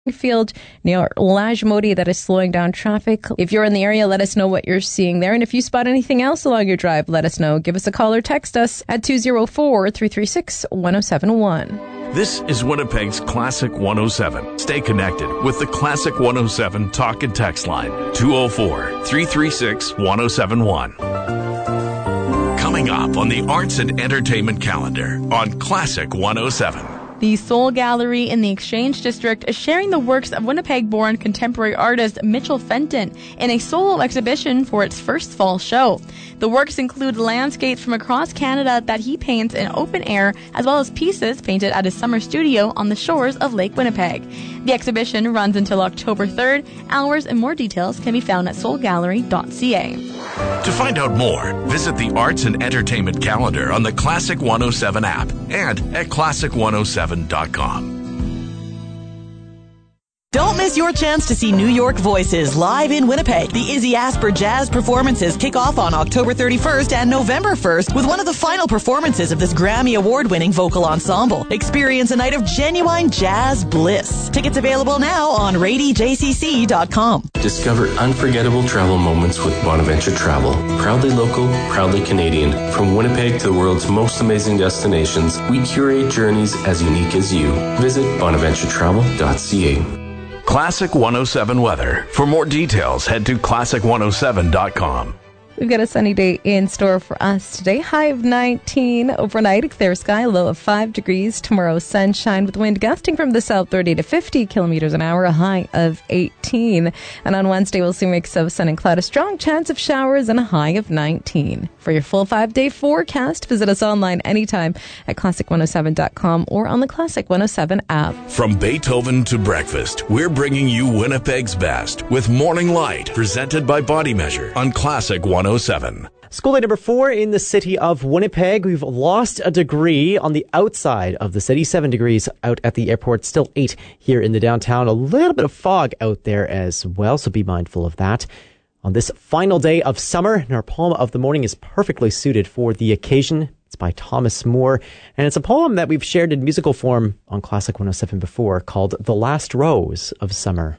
Field near Lajmodi that is slowing down traffic. If you're in the area, let us know what you're seeing there. And if you spot anything else along your drive, let us know. Give us a call or text us at 204-336-1071. This is Winnipeg's Classic 107. Stay connected with the Classic 107 talk and text line, 204-336-1071. Coming up on the Arts and Entertainment calendar on Classic 107. The Soul Gallery in the Exchange District is sharing the works of Winnipeg-born contemporary artist Mitchell Fenton in a solo exhibition for its first fall show. The works include landscapes from across Canada that he paints in open air, as well as pieces painted at his summer studio on the shores of Lake Winnipeg. The exhibition runs until October 3rd. Hours and more details can be found at soulgallery.ca. To find out more, visit the Arts and Entertainment calendar on the Classic 107 app and at classic107.com. Don't miss your chance to see New York Voices live in Winnipeg. The Izzy Asper Jazz performances kick off on October 31st and November 1st with one of the final performances of this Grammy Award-winning vocal ensemble. Experience a night of genuine jazz bliss. Tickets available now on radyjcc.com. Discover unforgettable travel moments with Bonaventure Travel. Proudly local, proudly Canadian. From Winnipeg to the world's most amazing destinations, we curate journeys as unique as you. Visit bonaventuretravel.ca. Classic 107 weather. For more details, head to classic107.com. We've got a sunny day in store for us today. High of 19 overnight, a clear sky, low of 5 degrees. Tomorrow, sunshine with wind gusting from the south 30 to 50 kilometers an hour, a high of 18. And on Wednesday, we'll see a mix of sun and cloud, a strong chance of showers, and a high of 19. For your full 5-day forecast, visit us online anytime at classic107.com or on the Classic 107 app. From Beethoven to breakfast, we're bringing you Winnipeg's best with Morning Light, presented by Body Measure on Classic 107. School day number 4 in the city of Winnipeg. We've lost a degree on the outside of the city. 7 degrees out at the airport. Still 8 here in the downtown. A little bit of fog out there as well, so be mindful of that. On this final day of summer, and our poem of the morning is perfectly suited for the occasion. It's by Thomas Moore, and it's a poem that we've shared in musical form on Classic 107 before, called The Last Rose of Summer.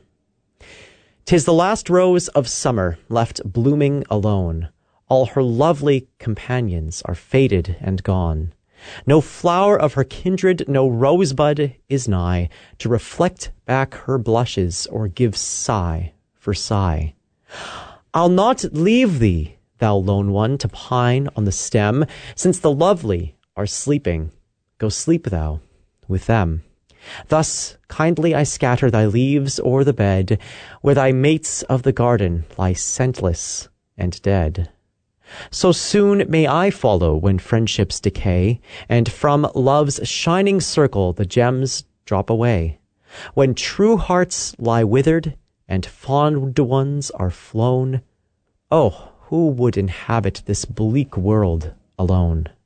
'Tis the last rose of summer left blooming alone. All her lovely companions are faded and gone. No flower of her kindred, no rosebud is nigh to reflect back her blushes or give sigh for sigh. I'll not leave thee, thou lone one, to pine on the stem, since the lovely are sleeping. Go sleep thou with them. Thus kindly I scatter thy leaves o'er the bed, where thy mates of the garden lie scentless and dead. So soon may I follow when friendships decay, and from love's shining circle the gems drop away. When true hearts lie withered, and fond ones are flown, oh, who would inhabit this bleak world alone?